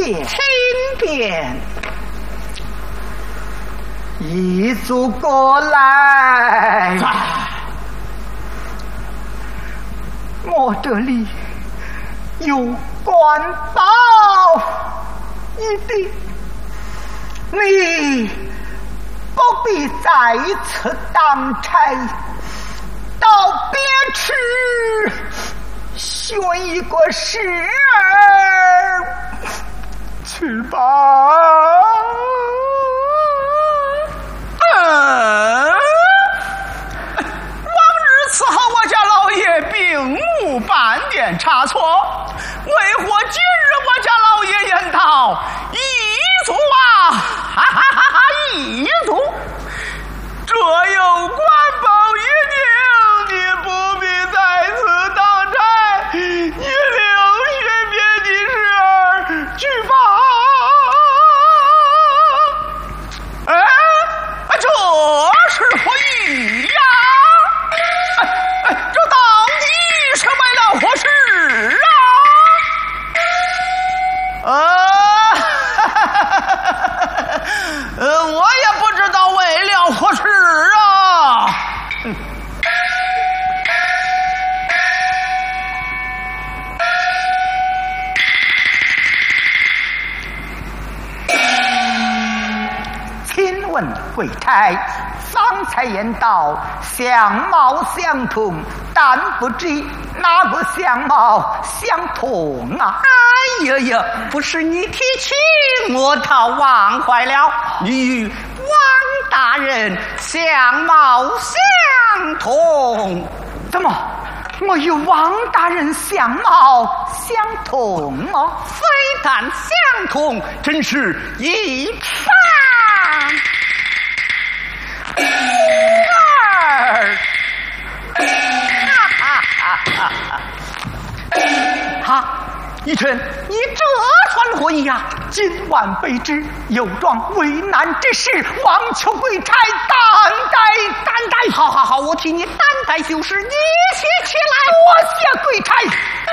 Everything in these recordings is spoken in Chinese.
便， 轻便。 一族过来，我这里有官报一定，你不必在此当差，到别处选一个时儿去吧。 往日伺候我家老爷并无半点差错，为何今日我家老爷言道一族啊，哈哈哈哈，一族，这有官报一定，你不必在此当差，你另寻别的事儿去吧。这是何意呀？这到底是为了何事啊？我也不知道为了何事啊。 请问贵差，方才言道相貌相同，但不知哪个相貌相同啊？ 哎呀呀，不是你提起，我倒忘怀了，你与王大人相貌相同。 怎么？我与王大人相貌相同哦？ 非但相同，真是一山二。 哈！一晨，你这算何意呀？今晚被知有桩为难之事，望求贵差担待。 好，我替你担待就是，你先起来。 多谢贵差。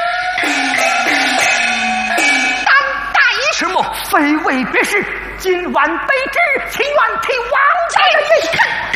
担待什么？ 非为别事，今晚被知，情愿替王大人一看。